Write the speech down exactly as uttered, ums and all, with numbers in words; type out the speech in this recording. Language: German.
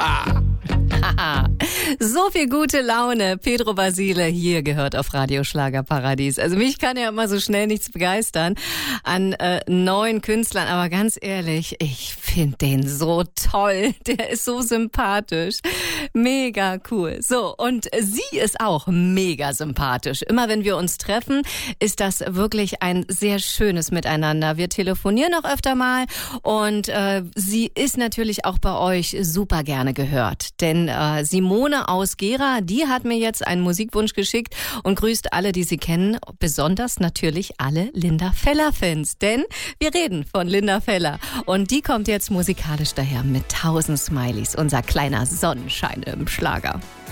So viel gute Laune. Pedro Basile hier gehört auf Radio Schlagerparadies. Also mich kann ja immer so schnell nichts begeistern an äh, neuen Künstlern. Aber ganz ehrlich, ich finde den so toll. Der ist so sympathisch. Mega cool. So, und sie ist auch mega sympathisch. Immer wenn wir uns treffen, ist das wirklich ein sehr schönes Miteinander. Wir telefonieren auch öfter mal und äh, sie ist natürlich auch bei euch super gerne gehört. Denn äh, Simone aus Gera, die hat mir jetzt einen Musikwunsch geschickt und grüßt alle, die sie kennen, besonders natürlich alle Linda Feller-Fans. Denn wir reden von Linda Feller und die kommt jetzt musikalisch daher mit tausend Smileys, unser kleiner Sonnenschein im Schlager.